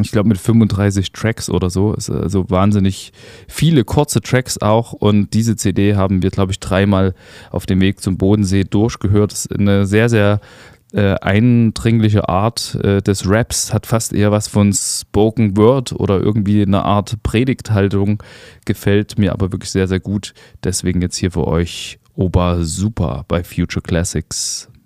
ich glaube mit 35 Tracks oder so. Ist also wahnsinnig viele kurze Tracks auch. Und diese CD haben wir, glaube ich, 3-mal auf dem Weg zum Bodensee durchgehört. Das ist eine sehr, sehr eindringliche Art des Raps, hat fast eher was von Spoken Word oder irgendwie eine Art Predigthaltung, gefällt mir aber wirklich sehr, sehr gut. Deswegen jetzt hier für euch Oba Super bei Future Classics.